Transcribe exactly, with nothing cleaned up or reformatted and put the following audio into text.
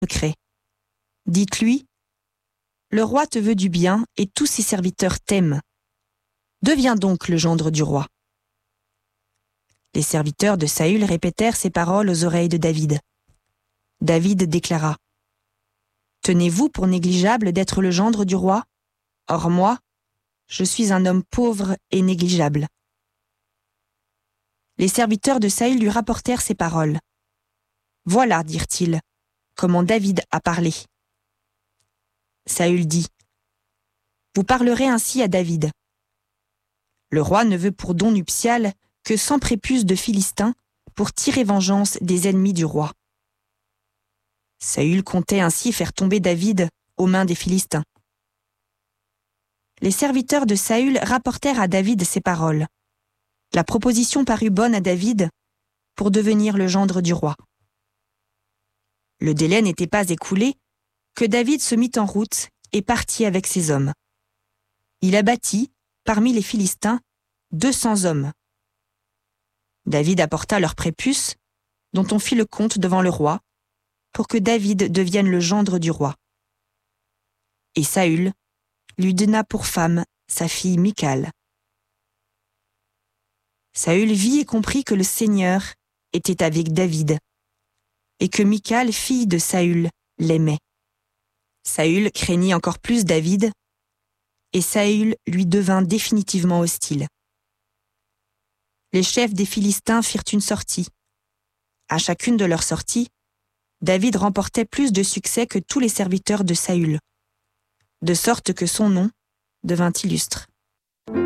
secret. Dites-lui, le roi te veut du bien et tous ses serviteurs t'aiment. Deviens donc le gendre du roi. Les serviteurs de Saül répétèrent ces paroles aux oreilles de David. David déclara, « Tenez-vous pour négligeable d'être le gendre du roi? Or moi, je suis un homme pauvre et négligeable. » Les serviteurs de Saül lui rapportèrent ces paroles. « Voilà, dirent-ils, comment David a parlé. » Saül dit, « Vous parlerez ainsi à David. Le roi ne veut pour don nuptial que cent prépuces de Philistins pour tirer vengeance des ennemis du roi. » Saül comptait ainsi faire tomber David aux mains des Philistins. Les serviteurs de Saül rapportèrent à David ces paroles. La proposition parut bonne à David pour devenir le gendre du roi. Le délai n'était pas écoulé que David se mit en route et partit avec ses hommes. Il abattit, parmi les Philistins, deux cents hommes. David apporta leurs prépuces, dont on fit le compte devant le roi, pour que David devienne le gendre du roi. Et Saül lui donna pour femme sa fille Michal. Saül vit et comprit que le Seigneur était avec David, et que Michal, fille de Saül, l'aimait. Saül craignit encore plus David, et Saül lui devint définitivement hostile. Les chefs des Philistins firent une sortie. À chacune de leurs sorties, David remportait plus de succès que tous les serviteurs de Saül, de sorte que son nom devint illustre.